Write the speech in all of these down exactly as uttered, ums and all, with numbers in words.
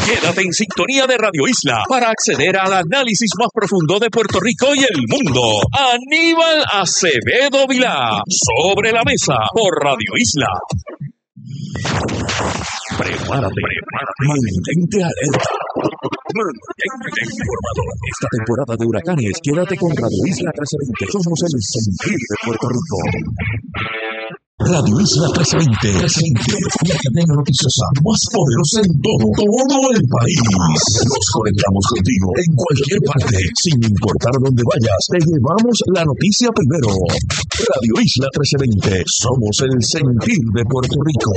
Quédate en sintonía de Radio Isla para acceder al análisis más profundo de Puerto Rico y el mundo. Aníbal Acevedo Vilá, Sobre la Mesa, por Radio Isla. Prepárate, prepárate, mantente alerta, mantente informado. Esta temporada de huracanes, quédate con Radio Isla trescientos veinte. Somos el sentir de Puerto Rico. Radio Isla trescientos veinte, la cadena noticiosa más poderosa en todo, todo el país. Nos conectamos contigo en cualquier parte, sin importar dónde vayas. Te llevamos la noticia primero. Radio Isla trescientos veinte, somos el sentir de Puerto Rico.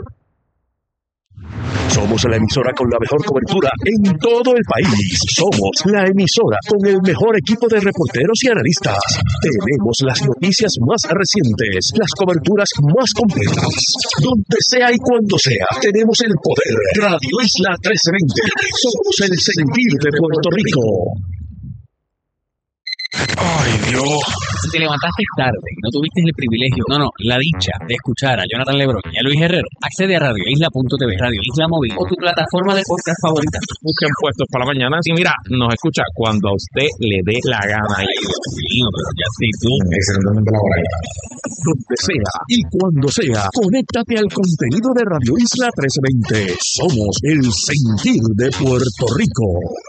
Somos la emisora con la mejor cobertura en todo el país. Somos la emisora con el mejor equipo de reporteros y analistas. Tenemos las noticias más recientes, las coberturas más completas. Donde sea y cuando sea, tenemos el poder. Radio Isla trescientos veinte. Somos el sentir de Puerto Rico. Ay, Dios. Si te levantaste tarde y no tuviste el privilegio, no, no, la dicha de escuchar a Jonathan Lebrón y a Luis Herrero, accede a radio isla punto t v, Radio Isla Móvil o tu plataforma de podcast favorita. Busquen puestos para la mañana. Y mira, nos escucha cuando a usted le dé la gana. Ay, Dios mío, pero ya sí, tú. Excelentemente laboral. Donde sea y cuando sea, conéctate al contenido de Radio Isla trescientos veinte. Somos el sentir de Puerto Rico.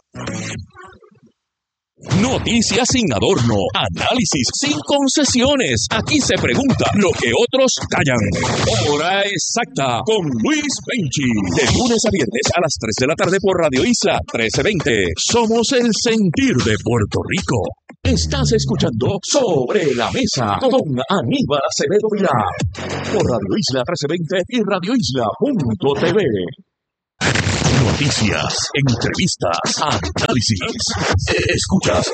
Noticias sin adorno, análisis sin concesiones. Aquí se pregunta lo que otros callan. Hora exacta con Luis Penchi. De lunes a viernes a las tres de la tarde por Radio Isla trescientos veinte. Somos el sentir de Puerto Rico. Estás escuchando Sobre la Mesa con Aníbal Acevedo Vilá por Radio Isla trescientos veinte y radio isla punto t v. Noticias, entrevistas, análisis. Escuchas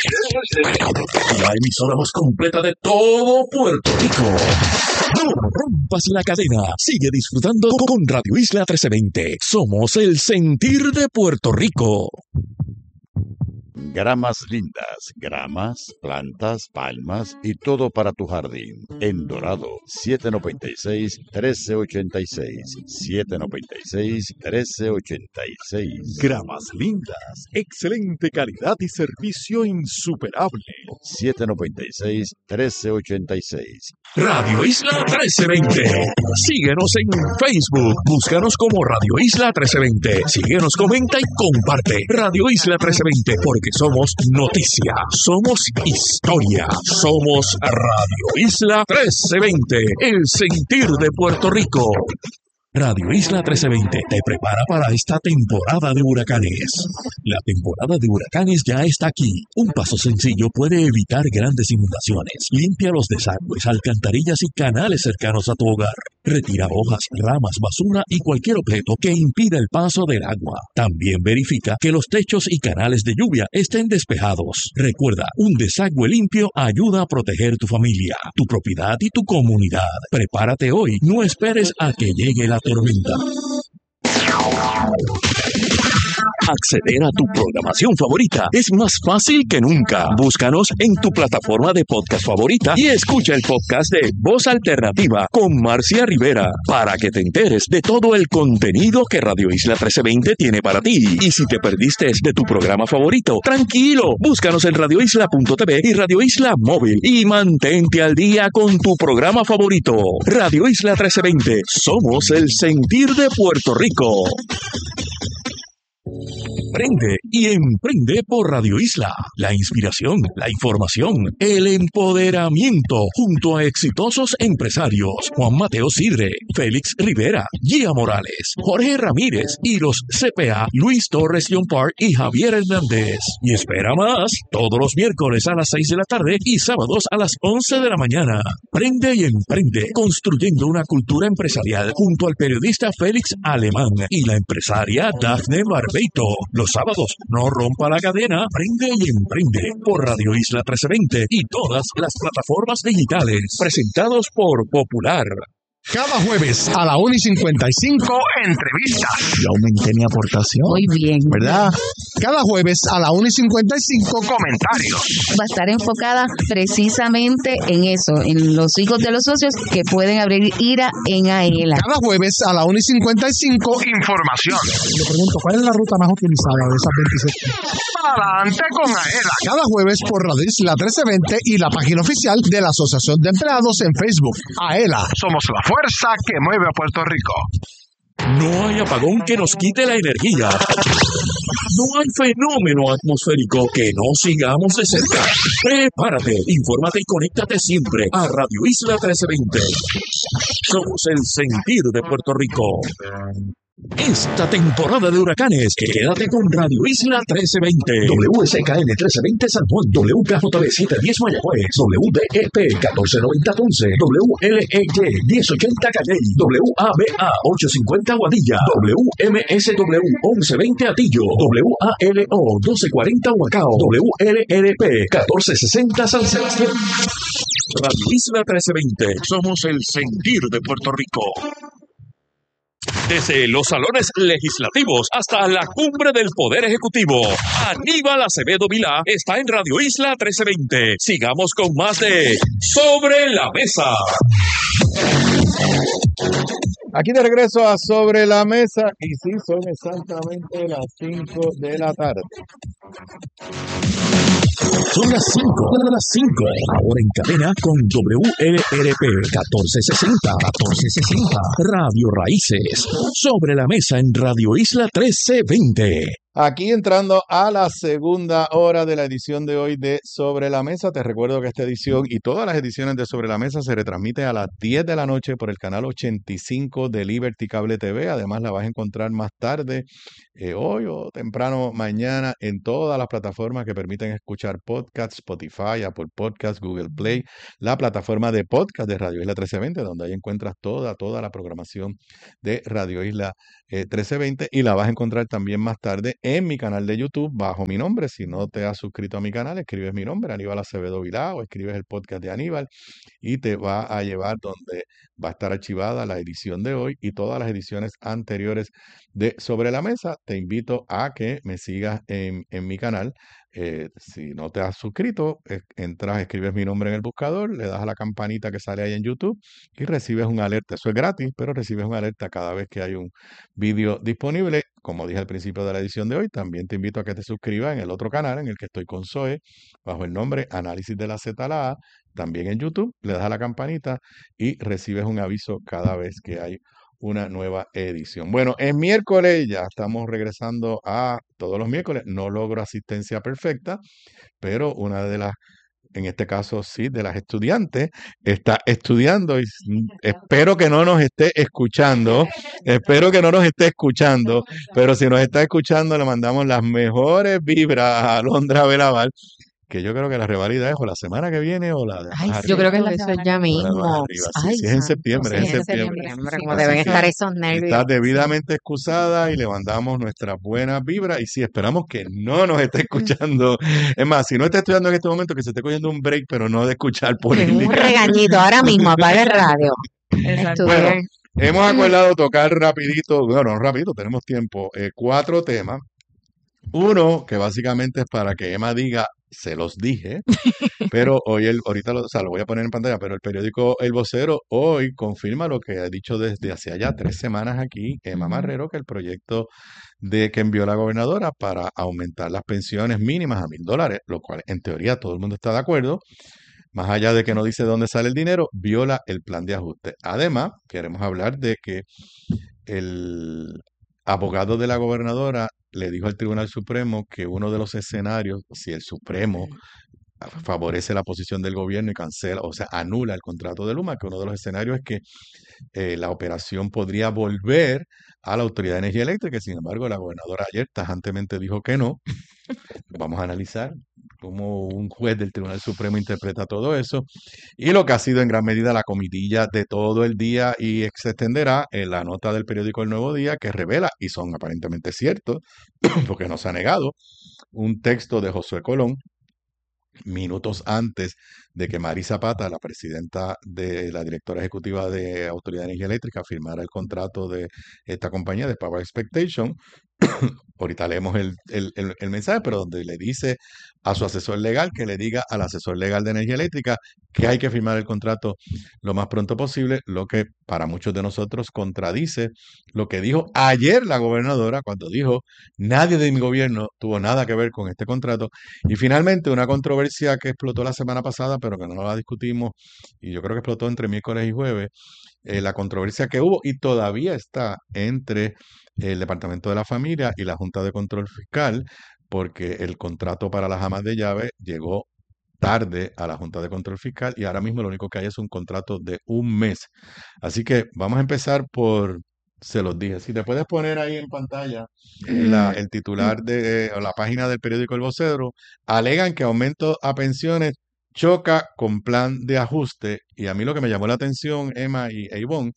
la emisora más completa de todo Puerto Rico. No rompas la cadena. Sigue disfrutando con Radio Isla trescientos veinte. Somos el sentir de Puerto Rico. Gramas lindas, gramas, plantas, palmas y todo para tu jardín. En Dorado, siete noventa y seis, trece ochenta y seis. siete noventa y seis, trece ochenta y seis. Gramas lindas, excelente calidad y servicio insuperable. siete noventa y seis, trece ochenta y seis. Radio Isla trescientos veinte. Síguenos en Facebook. Búscanos como Radio Isla trescientos veinte. Síguenos, comenta y comparte. Radio Isla trescientos veinte, porque somos noticia, somos historia, somos Radio Isla trescientos veinte, el sentir de Puerto Rico. Radio Isla trescientos veinte te prepara para esta temporada de huracanes. La temporada de huracanes ya está aquí. Un paso sencillo puede evitar grandes inundaciones. Limpia los desagües, alcantarillas y canales cercanos a tu hogar. Retira hojas, ramas, basura y cualquier objeto que impida el paso del agua. También verifica que los techos y canales de lluvia estén despejados. Recuerda, un desagüe limpio ayuda a proteger tu familia, tu propiedad y tu comunidad. Prepárate hoy, no esperes a que llegue la tormenta. Acceder a tu programación favorita es más fácil que nunca. Búscanos en tu plataforma de podcast favorita y escucha el podcast de Voz Alternativa con Marcia Rivera para que te enteres de todo el contenido que Radio Isla trescientos veinte tiene para ti. Y si te perdiste de tu programa favorito, tranquilo, búscanos en radio isla punto t v y Radio Isla Móvil y mantente al día con tu programa favorito. Radio Isla trescientos veinte, somos el sentir de Puerto Rico. Prende y emprende por Radio Isla. La inspiración, la información, el empoderamiento junto a exitosos empresarios Juan Mateo Sidre, Félix Rivera, Gia Morales, Jorge Ramírez y los C P A Luis Torres John Park y Javier Hernández. Y espera más, todos los miércoles a las seis de la tarde y sábados a las once de la mañana. Prende y emprende, construyendo una cultura empresarial junto al periodista Félix Alemán y la empresaria Dafne Barbeito. Los sábados, no rompa la cadena, prende y emprende por Radio Isla trescientos veinte y todas las plataformas digitales, presentados por Popular. Cada jueves a la una y cincuenta y cinco, entrevistas. Yo aumenté mi aportación. Muy bien. ¿Verdad? Cada jueves a la una y cincuenta y cinco, comentarios. Va a estar enfocada precisamente en eso, en los hijos de los socios que pueden abrir IRA en AELA. Cada jueves a la una y cincuenta y cinco, información. Le pregunto, ¿cuál es la ruta más utilizada de esas veintisiete? Adelante con AELA. Cada jueves por Radio Isla trece veinte y la página oficial de la Asociación de Empleados en Facebook. AELA. Somos la fuerza que mueve a Puerto Rico. No hay apagón que nos quite la energía. No hay fenómeno atmosférico que no sigamos de cerca. Prepárate, infórmate y conéctate siempre a Radio Isla trece veinte. Somos el sentir de Puerto Rico. Esta temporada de huracanes, quédate con Radio Isla trece veinte. W S K N trece veinte San Juan, W K J B setecientos diez Mayagüez, W D E P catorce noventa Ponce, W L E Y diez ochenta Calley, W A B A ochocientos cincuenta Guadilla, W M S W once veinte Atillo, W A L O doce cuarenta Huacao, W L R P catorce sesenta San Sebastián. Radio Isla trece veinte, somos el sentir de Puerto Rico. Desde los salones legislativos hasta la cumbre del Poder Ejecutivo, Aníbal Acevedo Vilá está en Radio Isla trece veinte. Sigamos con más de Sobre la Mesa. Aquí de regreso a Sobre la Mesa, y sí, son exactamente las cinco de la tarde. Son las cinco, las cinco. Ahora en cadena con W L R P catorce sesenta, catorce sesenta. Radio Raíces. Sobre la Mesa en Radio Isla trece veinte. Aquí entrando a la segunda hora de la edición de hoy de Sobre la Mesa. Te recuerdo que esta edición y todas las ediciones de Sobre la Mesa se retransmiten a las diez de la noche por el canal ochenta y cinco de Liberty Cable T V. Además la vas a encontrar más tarde, eh, hoy o temprano mañana, en todas las plataformas que permiten escuchar podcasts, Spotify, Apple Podcasts, Google Play, la plataforma de podcast de Radio Isla trece veinte, donde ahí encuentras toda, toda la programación de Radio Isla eh, trece veinte, y la vas a encontrar también más tarde en mi canal de YouTube bajo mi nombre. Si no te has suscrito a mi canal, escribes mi nombre, Aníbal Acevedo Vilá, o escribes el podcast de Aníbal, y te va a llevar donde va a estar archivada la edición de hoy y todas las ediciones anteriores de Sobre la Mesa. Te invito a que me sigas en, en mi canal. Eh, si no te has suscrito, eh, entras, escribes mi nombre en el buscador, le das a la campanita que sale ahí en YouTube y recibes un alerta. Eso es gratis, pero recibes un alerta cada vez que hay un vídeo disponible. Como dije al principio de la edición de hoy, también te invito a que te suscribas en el otro canal en el que estoy con Zoe, bajo el nombre Análisis de la Z a la A. También en YouTube, le das a la campanita y recibes un aviso cada vez que hay una nueva edición. Bueno, es miércoles, ya estamos regresando a todos los miércoles. No logro asistencia perfecta, pero una de las, en este caso sí, de las estudiantes, está estudiando y espero que no nos esté escuchando, espero que no nos esté escuchando, pero si nos está escuchando le mandamos las mejores vibras a Alondra Belaval, que yo creo que la rivalidad es o la semana que viene o la de Ay, más yo arriba. creo que eso es ya mismo. Sí, Ay, sí, es en santo, septiembre, sí, es en septiembre. Como Así deben que estar esos nervios. está debidamente excusada y le mandamos nuestras buenas vibras. Y sí, esperamos que no nos esté escuchando. Es más, si no está estudiando en este momento, que se esté cogiendo un break, pero no de escuchar política. Un regañito, ahora mismo, apaga el radio. Bueno, hemos acordado tocar rapidito, bueno, no rapidito, tenemos tiempo, eh, cuatro temas. Uno, que básicamente es para que Emma diga, se los dije, pero hoy, el, ahorita lo, o sea, lo voy a poner en pantalla, pero el periódico El Vocero hoy confirma lo que ha dicho desde hace allá tres semanas aquí Emma Marrero, que el proyecto de que envió la gobernadora para aumentar las pensiones mínimas a mil dólares, lo cual en teoría todo el mundo está de acuerdo, más allá de que no dice dónde sale el dinero, viola el plan de ajuste. Además, queremos hablar de que el abogado de la gobernadora le dijo al Tribunal Supremo que uno de los escenarios, si el Supremo favorece la posición del gobierno y cancela, o sea, anula el contrato de Luma, que uno de los escenarios es que eh, la operación podría volver a la Autoridad de Energía Eléctrica. Sin embargo, la gobernadora ayer tajantemente dijo que no. Vamos a analizar cómo un juez del Tribunal Supremo interpreta todo eso y lo que ha sido en gran medida la comitilla de todo el día, y se extenderá en la nota del periódico El Nuevo Día que revela, y son aparentemente ciertos, porque no se ha negado, un texto de Josué Colón minutos antes de que Mari Zapata, la presidenta de la directora ejecutiva de Autoridad de Energía Eléctrica, firmara el contrato de esta compañía de Power Expectation. Ahorita leemos el, el, el, el mensaje, pero donde le dice a su asesor legal que le diga al asesor legal de energía eléctrica que hay que firmar el contrato lo más pronto posible, lo que para muchos de nosotros contradice lo que dijo ayer la gobernadora cuando dijo nadie de mi gobierno tuvo nada que ver con este contrato. Y finalmente una controversia que explotó la semana pasada, pero que no la discutimos, y yo creo que explotó entre miércoles y jueves, eh, la controversia que hubo y todavía está entre el Departamento de la Familia y la Junta de Control Fiscal, porque el contrato para las amas de llave llegó tarde a la Junta de Control Fiscal y ahora mismo lo único que hay es un contrato de un mes. Así que vamos a empezar por, se los dije, si te puedes poner ahí en pantalla la, el titular de o la página del periódico El Vocero, alegan que aumento a pensiones choca con plan de ajuste, y a mí lo que me llamó la atención, Emma y e Ivonne,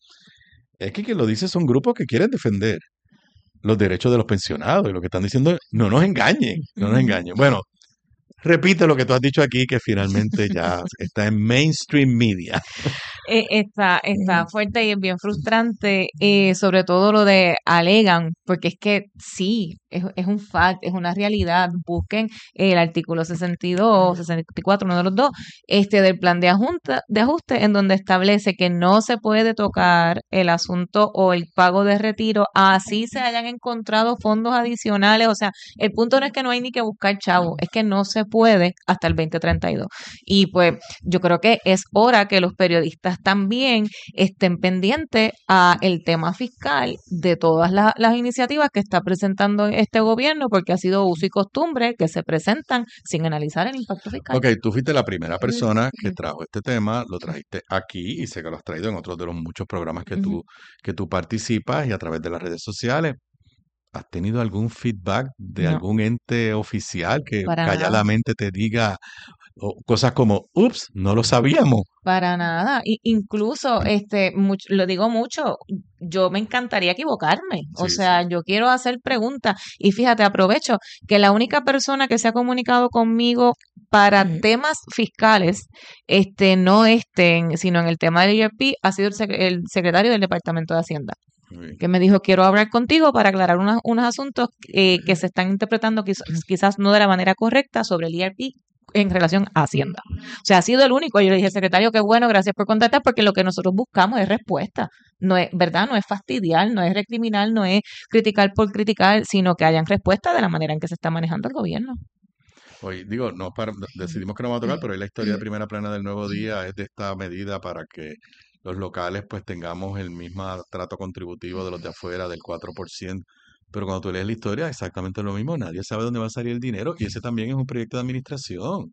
es que quien lo dice son grupos que quieren defender los derechos de los pensionados, y lo que están diciendo es, no nos engañen, no nos engañen. Bueno, repite lo que tú has dicho aquí, que finalmente ya está en mainstream media. Eh, está, está fuerte y es bien frustrante, eh, sobre todo lo de alegan, porque es que sí, es, es un fact, es una realidad. Busquen el artículo sesenta y dos, sesenta y cuatro, uno de los dos, este del plan de ajuste, de ajuste, en donde establece que no se puede tocar el asunto o el pago de retiro, así se hayan encontrado fondos adicionales. O sea, el punto no es que no hay ni que buscar chavo, es que no se puede hasta el veinte treinta y dos. Y pues yo creo que es hora que los periodistas también estén pendientes a el tema fiscal de todas la, las iniciativas que está presentando este gobierno, porque ha sido uso y costumbre que se presentan sin analizar el impacto fiscal. Ok, tú fuiste la primera persona que trajo este tema, lo trajiste aquí y sé que lo has traído en otros de los muchos programas que, uh-huh. tú, que tú participas y a través de las redes sociales. ¿Has tenido algún feedback de no. algún ente oficial que Para calladamente nada. te diga o cosas como, ups, no lo sabíamos? Para nada. Y incluso, este, mucho, lo digo mucho, yo me encantaría equivocarme. O sí, sea, sí. yo quiero hacer preguntas. Y fíjate, aprovecho que la única persona que se ha comunicado conmigo para mm. temas fiscales, este, no este, sino en el tema del I R P, ha sido el, sec- el secretario del Departamento de Hacienda. Que me dijo, quiero hablar contigo para aclarar unos, unos asuntos eh, que se están interpretando quizás, quizás no de la manera correcta sobre el I R P en relación a Hacienda. O sea, ha sido el único. Yo le dije, secretario, qué bueno, gracias por contactar, porque lo que nosotros buscamos es respuesta. No es, ¿verdad? No es fastidiar, no es recriminar, no es criticar por criticar, sino que hayan respuesta de la manera en que se está manejando el gobierno. Hoy, digo, no para, decidimos que no vamos a tocar, pero hoy la historia de primera plana del Nuevo Día es de esta medida para que los locales pues tengamos el mismo trato contributivo de los de afuera del cuatro por ciento. Pero cuando tú lees la historia, exactamente lo mismo. Nadie sabe dónde va a salir el dinero y ese también es un proyecto de administración.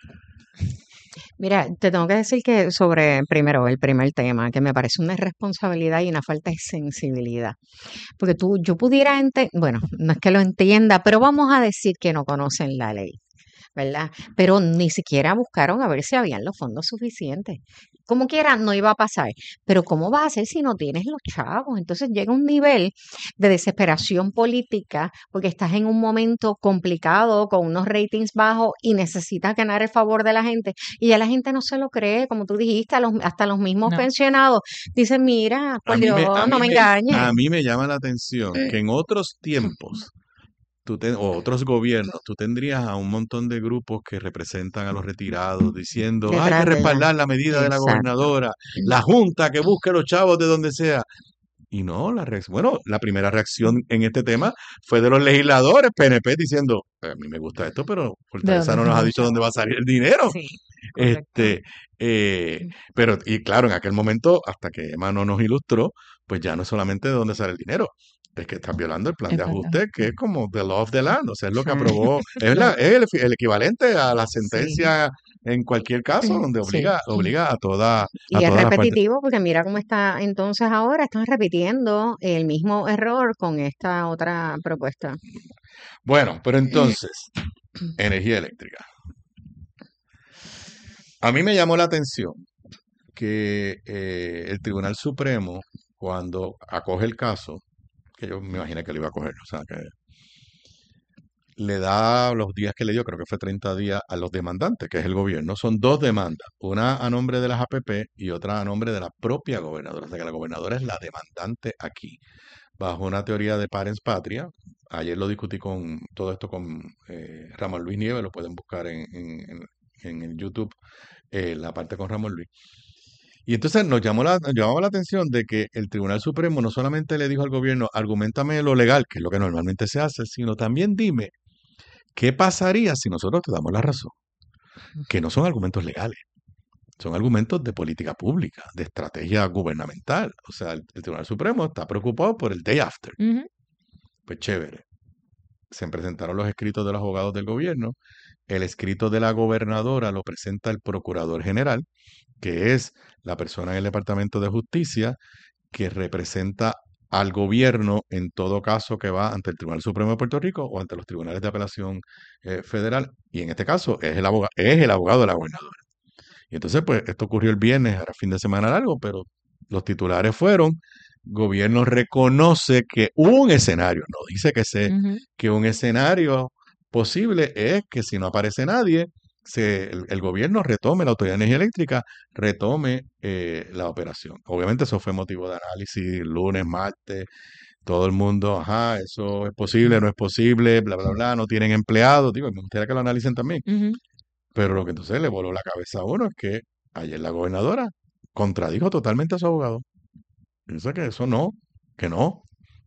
Mira, te tengo que decir que sobre, primero, el primer tema, que me parece una irresponsabilidad y una falta de sensibilidad. Porque tú, yo pudiera entender, bueno, no es que lo entienda, pero vamos a decir que no conocen la ley, ¿verdad? Pero ni siquiera buscaron a ver si habían los fondos suficientes. Como quiera, no iba a pasar. Pero ¿cómo vas a hacer si no tienes los chavos? Entonces llega un nivel de desesperación política porque estás en un momento complicado, con unos ratings bajos y necesitas ganar el favor de la gente. Y ya la gente no se lo cree, como tú dijiste, a los, hasta los mismos no. pensionados dicen, mira, por Dios, me, no me, me engañes. A mí me llama la atención que en otros tiempos Tú ten, o otros gobiernos, tú tendrías a un montón de grupos que representan a los retirados diciendo hay que respaldar la medida Exacto. de la gobernadora, la junta que busque los chavos de donde sea. Y no, la reacción, bueno, la primera reacción en este tema fue de los legisladores P N P diciendo, a mí me gusta esto, pero Fortaleza no nos ha dicho dónde va a salir el dinero. Sí, este, eh, pero, y claro, en aquel momento, hasta que Emma no nos ilustró, pues ya no es solamente de dónde sale el dinero, es que estás violando el plan Exacto. de ajuste, que es como the law of the land, o sea, es lo que aprobó, es, la, es el, el equivalente a la sentencia sí. en cualquier caso, donde obliga, sí. obliga a toda Y a es repetitivo, porque mira cómo está entonces ahora, están repitiendo el mismo error con esta otra propuesta. Bueno, pero entonces, energía eléctrica. A mí me llamó la atención que eh, el Tribunal Supremo, cuando acoge el caso, que yo me imaginé que lo iba a coger, o sea, que le da los días que le dio, creo que fue treinta días, a los demandantes, que es el gobierno. Son dos demandas, una a nombre de las A P P y otra a nombre de la propia gobernadora. O sea que la gobernadora es la demandante aquí, bajo una teoría de parens patria. Ayer lo discutí con todo esto con eh, Ramón Luis Nieves, lo pueden buscar en, en, en- en el YouTube, eh, la parte con Ramón Luis. Y entonces nos llamó la, nos llamaba la atención de que el Tribunal Supremo no solamente le dijo al gobierno, argumentame lo legal, que es lo que normalmente se hace, sino también dime qué pasaría si nosotros te damos la razón, que no son argumentos legales, son argumentos de política pública, de estrategia gubernamental. O sea, el, el Tribunal Supremo está preocupado por el day after. Ujú. Pues chévere. Se presentaron los escritos de los abogados del gobierno. El escrito de la gobernadora lo presenta el procurador general, que es la persona en el Departamento de Justicia que representa al gobierno en todo caso que va ante el Tribunal Supremo de Puerto Rico o ante los tribunales de apelación eh, federal. Y en este caso es el abogado, es el abogado de la gobernadora. Y entonces, pues, esto ocurrió el viernes, era fin de semana largo, pero los titulares fueron, gobierno reconoce que un escenario, no dice que se, Ujú. que un escenario posible es que si no aparece nadie, se, el, el gobierno retome, la Autoridad de Energía Eléctrica retome eh, la operación. Obviamente eso fue motivo de análisis lunes, martes, todo el mundo, ajá, eso es posible, no es posible, bla, bla, bla, no tienen empleados. Digo, me gustaría que lo analicen también. Ujú. Pero lo que entonces le voló la cabeza a uno es que ayer la gobernadora contradijo totalmente a su abogado. Piensa que eso no, que no.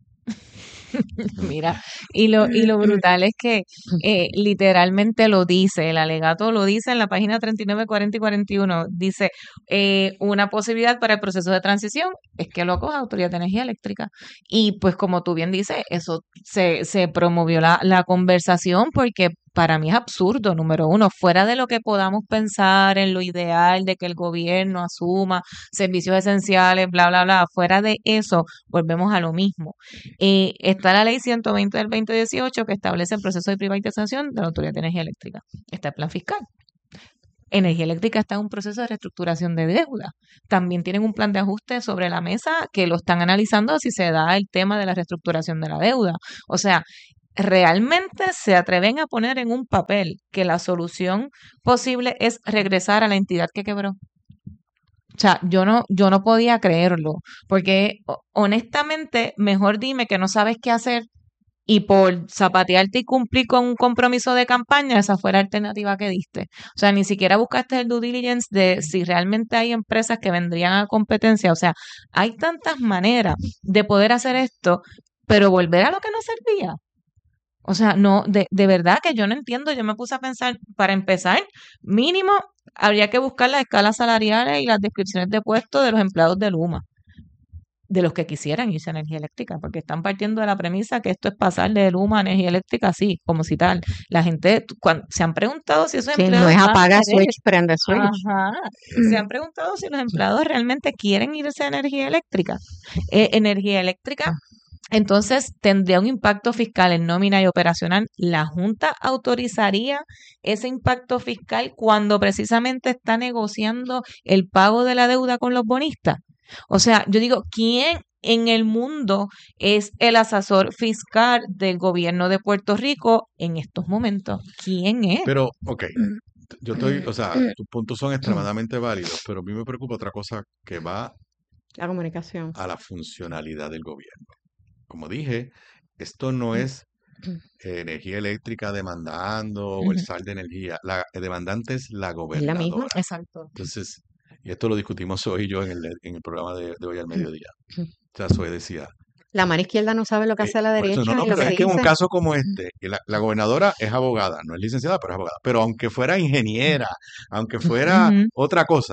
Mira, y lo, y lo brutal es que eh, literalmente lo dice, el alegato lo dice en la página treinta y nueve, cuarenta y cuarenta y uno, dice, eh, una posibilidad para el proceso de transición es que lo acoja Autoridad de Energía Eléctrica. Y pues como tú bien dices, eso se, se promovió la, la conversación porque para mí es absurdo, número uno, fuera de lo que podamos pensar en lo ideal de que el gobierno asuma servicios esenciales, bla, bla, bla, fuera de eso, volvemos a lo mismo. Eh, está la ley ciento veinte del veinte dieciocho que establece el proceso de privatización de la Autoridad de Energía Eléctrica. Está el plan fiscal. Energía Eléctrica está en un proceso de reestructuración de deuda. También tienen un plan de ajuste sobre la mesa que lo están analizando si se da el tema de la reestructuración de la deuda. O sea, realmente se atreven a poner en un papel que la solución posible es regresar a la entidad que quebró. O sea, yo no, yo no podía creerlo, porque ho- honestamente, mejor dime que no sabes qué hacer y por zapatearte y cumplir con un compromiso de campaña, esa fue la alternativa que diste. O sea, ni siquiera buscaste el due diligence de si realmente hay empresas que vendrían a competencia. O sea, hay tantas maneras de poder hacer esto, pero volver a lo que no servía. O sea, no, de, de verdad que yo no entiendo. Yo me puse a pensar, para empezar, mínimo habría que buscar las escalas salariales y las descripciones de puestos de los empleados de Luma, de los que quisieran irse a energía eléctrica, porque están partiendo de la premisa que esto es pasar de Luma a energía eléctrica así, como si tal. La gente, cuan- se han preguntado si esos Sí, no empleados es van a apaga querer. switch, prende switch. Ajá. Se han preguntado si los empleados realmente quieren irse a energía eléctrica. Eh, energía eléctrica entonces tendría un impacto fiscal en nómina y operacional. La Junta autorizaría ese impacto fiscal cuando precisamente está negociando el pago de la deuda con los bonistas. O sea, yo digo, ¿quién en el mundo es el asesor fiscal del gobierno de Puerto Rico en estos momentos? ¿Quién es? Pero, ok, yo estoy, o sea, tus puntos son extremadamente válidos, pero a mí me preocupa otra cosa que va La comunicación. a la funcionalidad del gobierno. Como dije, esto no es eh, energía eléctrica demandando o el Ujú. sal de energía. La eh, demandante es la Es la misma. gobernadora. Exacto. Entonces, y esto lo discutimos hoy y yo en el, en el programa de, de hoy al mediodía. O sea, Zoe decía, La mano izquierda no sabe lo que eh, hace la por eso, derecha no, no, y lo pero que es que en un dice. caso como este, que la, la gobernadora es abogada, no es licenciada, pero es abogada. Pero aunque fuera ingeniera, aunque fuera Ujú. otra cosa,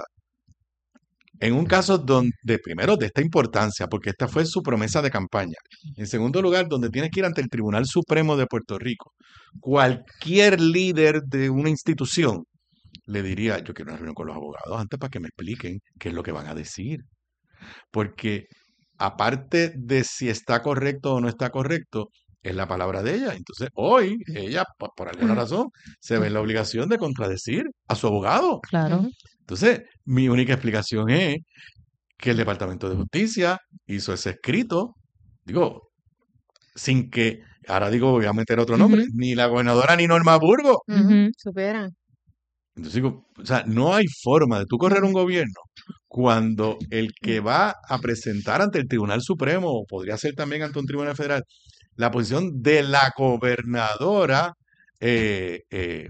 en un caso donde, primero, de esta importancia, porque esta fue su promesa de campaña. En segundo lugar, donde tienes que ir ante el Tribunal Supremo de Puerto Rico. Cualquier líder de una institución le diría, yo quiero una reunión con los abogados antes para que me expliquen qué es lo que van a decir. Porque aparte de si está correcto o no está correcto, es la palabra de ella. Entonces, hoy, ella, por, por alguna razón, se ve en la obligación de contradecir a su abogado. Claro. Ujú. Entonces, mi única explicación es que el Departamento de Justicia hizo ese escrito, digo, sin que ahora digo, voy a meter otro nombre, Ujú. ni la gobernadora ni Norma Burgos. Ujú. Supieran. Entonces digo, o sea, no hay forma de tú correr un gobierno cuando el que va a presentar ante el Tribunal Supremo, o podría ser también ante un tribunal federal, la posición de la gobernadora, eh, eh,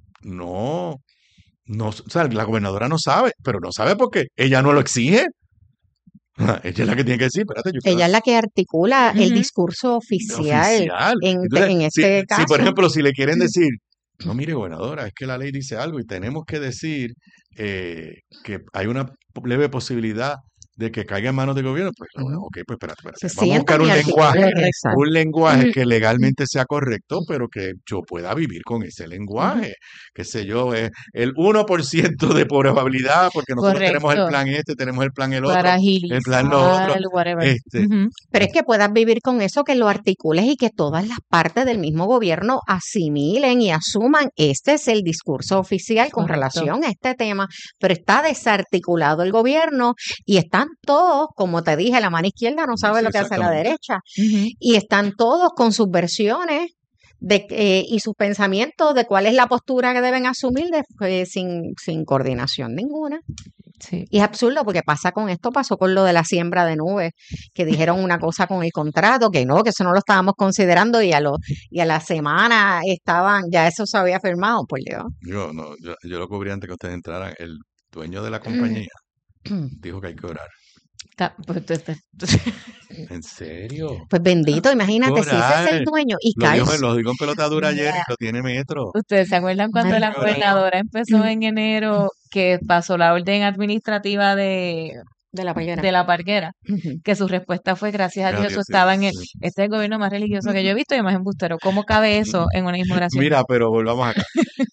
no, no, o sea, la gobernadora no sabe, pero no sabe porque ella no lo exige. Ella es la que tiene que decir, espérate, yo quiero Ella es la que articula el Ujú. discurso oficial oficial. en, Entonces, en si, este si, caso. por ejemplo, si le quieren decir, no, mire, gobernadora, es que la ley dice algo y tenemos que decir eh, que hay una leve posibilidad de que caiga en manos del gobierno, pues, bueno, ok, pues espérate, espérate. Se Vamos a buscar sientan un y lenguaje, articulan, exacto. un lenguaje Ujú. que legalmente sea correcto, pero que yo pueda vivir con ese lenguaje. Qué sé yo, es el uno por ciento de probabilidad, porque nosotros tenemos el Correcto. plan este, tenemos el plan el otro, Para el plan lo otro. agilizar, whatever. Este, Ujú. Pero es que puedas vivir con eso, que lo articules y que todas las partes del mismo gobierno asimilen y asuman. Este es el discurso oficial con Correcto. relación a este tema, pero está desarticulado el gobierno y están todos, como te dije, la mano izquierda no sabe sí, lo que hace la exactamente. derecha Ujú. y están todos con sus versiones de, eh, y sus pensamientos de cuál es la postura que deben asumir de- eh, sin, sin coordinación ninguna. Sí. Y es absurdo porque pasa con esto, pasó con lo de la siembra de nubes, que dijeron una cosa con el contrato, que no, que eso no lo estábamos considerando y a, lo, y a la semana estaban, ya eso se había firmado, por Dios. Yo, no, yo, yo lo cubrí antes que ustedes entraran. El dueño de la compañía dijo que hay que orar. Ta- pues, te- te- ¿En serio? Pues bendito, imagínate, si ese es el Orar. dueño y Lo dijo, caes. lo dijo en pelota dura ayer y Mira, lo tiene metro. ¿ustedes se acuerdan cuando Ay, la Hay que orar. gobernadora empezó en enero que pasó la orden administrativa de, de la paguera. de la parquera? Ujú. Que su respuesta fue, gracias a Gracias, Dios, eso sí, estaba en el, sí. este es el gobierno más religioso que yo he visto y más embustero. ¿Cómo cabe eso en una misma oración? Mira, pero volvamos acá.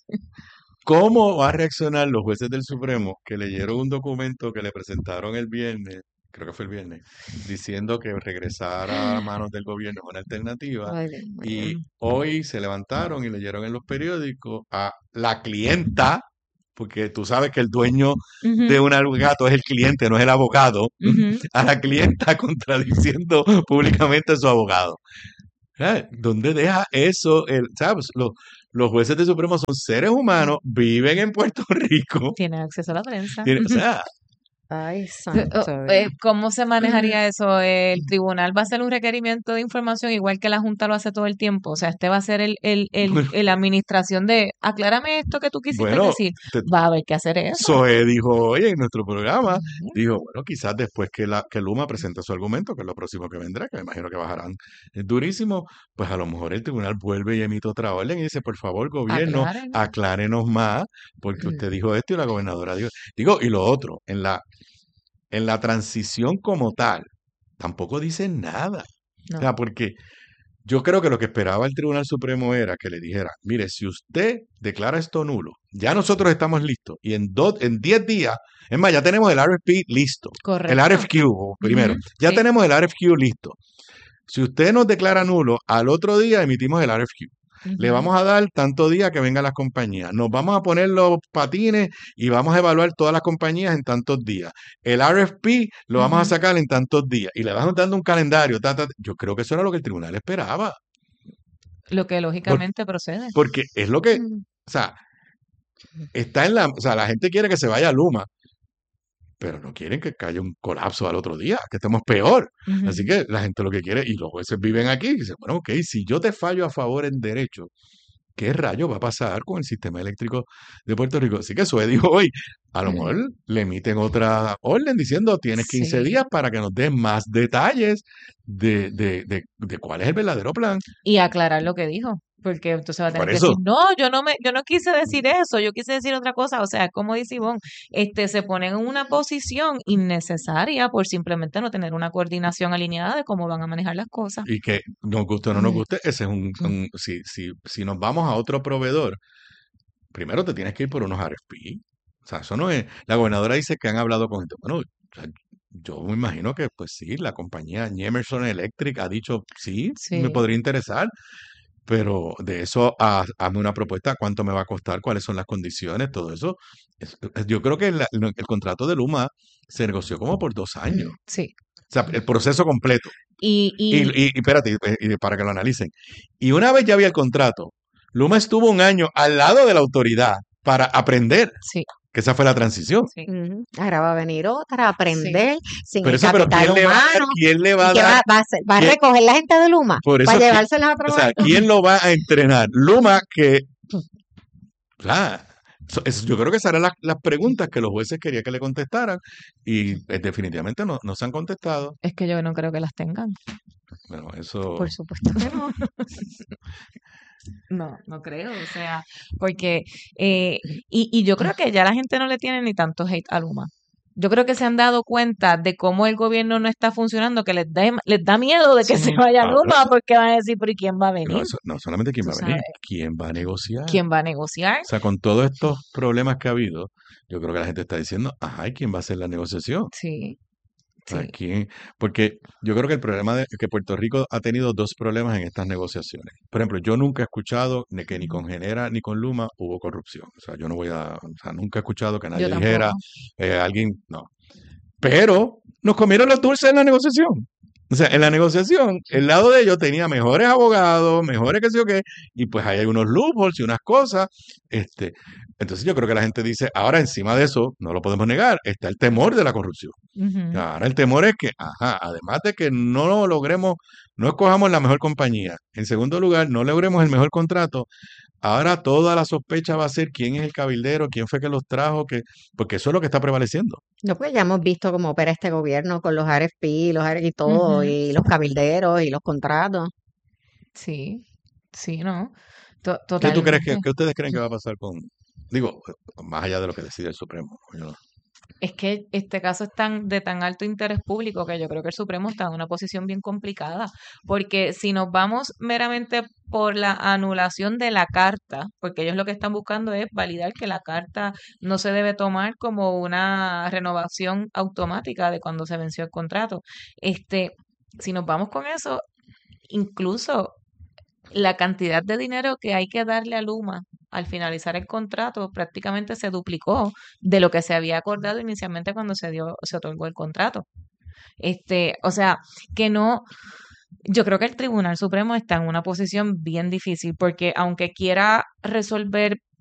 ¿Cómo va a reaccionar los jueces del Supremo que leyeron un documento que le presentaron el viernes, creo que fue el viernes, diciendo que regresar a manos del gobierno es una alternativa? Ay, Dios Y mío. hoy se levantaron y leyeron en los periódicos a la clienta, porque tú sabes que el dueño de Ujú, un gato es el cliente, no es el abogado, ujú. a la clienta contradiciendo públicamente a su abogado. ¿Sabes? ¿Dónde deja eso? El, ¿sabes? Los, los jueces del Supremo son seres humanos, viven en Puerto Rico. Tienen acceso a la prensa. Tienen- o Ujú. sea, Ay, Eh, santo oh, Dios. eh, ¿Cómo se manejaría eso? ¿El tribunal va a hacer un requerimiento de información igual que la Junta lo hace todo el tiempo? O sea, este va a ser el, el, el, Bueno. el administración de, aclárame esto que tú quisiste bueno, decir. te- Va a haber que hacer eso. Zoe dijo hoy en nuestro programa, Ujú. dijo, bueno, quizás después que, la, que Luma presente su argumento, que es lo próximo que vendrá, que me imagino que bajarán eh, durísimo, pues a lo mejor el tribunal vuelve y emite otra orden y dice, por favor, gobierno, Aclaren. aclárenos más, porque usted dijo esto y la gobernadora dijo, digo, y lo otro, en la, en la transición como tal, tampoco dicen nada. O No. sea, porque yo creo que lo que esperaba el Tribunal Supremo era que le dijera, mire, si usted declara esto nulo, ya nosotros estamos listos y en dos, en diez días, es más, ya tenemos el R F P listo, el Correcto. R F Q primero, Ujú, ya sí. tenemos el R F Q listo. Si usted nos declara nulo, al otro día emitimos el R F Q. Le Ujú. vamos a dar tanto día que vengan las compañías. Nos vamos a poner los patines y vamos a evaluar todas las compañías en tantos días. El R F P lo vamos a Ujú. sacar en tantos días. Y le vamos dando un calendario. ta, ta, ta. Yo creo que eso era lo que el tribunal esperaba. Lo que lógicamente procede. Porque es lo que, Mm. o sea, está en la, o sea, la gente quiere que se vaya a Luma, pero no quieren que haya un colapso al otro día, que estemos peor. Así Ujú. que la gente lo que quiere, y los jueces viven aquí, y dicen, bueno, ok, si yo te fallo a favor en derecho, ¿qué rayo va a pasar con el sistema eléctrico de Puerto Rico? Así que Zoe dijo hoy, a lo mejor le emiten otra orden diciendo, tienes quince Sí. días para que nos den más detalles de, de, de, de cuál es el verdadero plan. Y aclarar lo que dijo. Porque entonces va a tener Por que eso, decir, no, yo no me, yo no quise decir eso, yo quise decir otra cosa. O sea, como dice Ivonne, este, se ponen en una posición innecesaria por simplemente no tener una coordinación alineada de cómo van a manejar las cosas. y que nos guste o no nos guste, ese es un, un- si, si, si nos vamos a otro proveedor, primero te tienes que ir por unos R F P. O sea, eso no es, la gobernadora dice que han hablado con gente. Bueno, o sea, yo me imagino que pues sí, la compañía Emerson Electric ha dicho, sí, me Sí. podría interesar. pero de eso a hazme una propuesta, cuánto me va a costar, cuáles son las condiciones, todo eso. Es- yo creo que la- el, contrato de Luma se negoció como por dos años. Sí. O sea, el proceso completo. Y, Y, y, y, y espérate, y- y para que lo analicen. Y una vez ya había el contrato, Luma estuvo un año al lado de la autoridad para aprender, sí, que esa fue la transición. sí. Ujú. Ahora va a venir otra a aprender sin Pero el eso, pero capital ¿quién le va a dar? humano. ¿Quién le va ¿Y a qué va, dar? va a hacer? ¿Va a ¿Quién? recoger la gente de Luma Por eso, para ¿quién- llevárselas a otro o sea, lado? ¿quién lo va a entrenar? Luma, que, o sea, so- es- yo creo que esas eran las, las preguntas que los jueces querían que le contestaran y eh, definitivamente no, no se han contestado. Es que yo no creo que las tengan. Bueno, eso... Por supuesto que no. No, no creo, o sea, porque, eh, y, y yo creo que ya la gente no le tiene ni tanto hate a Luma. Yo creo que se han dado cuenta de cómo el gobierno no está funcionando, que les da, les da miedo de que Sí. se vaya Ah, Luma, pero- porque van a decir, pero ¿y quién va a No, venir? eso- no solamente quién Tú va a venir, sabes. quién va a negociar. ¿Quién va a negociar? O sea, con todos estos problemas que ha habido, yo creo que la gente está diciendo, ajá, ¿y quién va a hacer la negociación? Sí, O sea, sí. ¿quién? Porque yo creo que el problema de que Puerto Rico ha tenido dos problemas en estas negociaciones. Por ejemplo, yo nunca he escuchado ni que ni con Genera ni con Luma hubo corrupción. O sea, yo no voy a, o sea, nunca he escuchado que nadie Yo dijera, tampoco. eh, alguien, no. Pero nos comieron los dulces en la negociación. O sea, en la negociación, el lado de ellos tenía mejores abogados, mejores que sé yo qué, y pues ahí hay unos loopholes y unas cosas. Este, entonces yo creo que la gente dice, ahora encima de eso, no lo podemos negar, está el temor de la corrupción. Ujú. Ahora el temor es que, ajá, además de que no logremos, no escojamos la mejor compañía, en segundo lugar, no logremos el mejor contrato, ahora toda la sospecha va a ser quién es el cabildero, quién fue que los trajo, que, porque eso es lo que está prevaleciendo. No, pues ya hemos visto cómo opera este gobierno con los R F P, los R y todo, Ujú. y los cabilderos y los contratos. Sí, sí, ¿no? To- ¿Qué tú crees que, totalmente. qué ustedes creen que va a pasar con, digo, más allá de lo que decide el Supremo? yo no- Es que este caso es tan de tan alto interés público que yo creo que el Supremo está en una posición bien complicada, porque si nos vamos meramente por la anulación de la carta, porque ellos lo que están buscando es validar que la carta no se debe tomar como una renovación automática de cuando se venció el contrato. Este, si nos vamos con eso, incluso la cantidad de dinero que hay que darle a Luma al finalizar el contrato prácticamente se duplicó de lo que se había acordado inicialmente cuando se dio, se otorgó el contrato. Este, o sea, que no, yo creo que el Tribunal Supremo está en una posición bien difícil porque aunque quiera resolver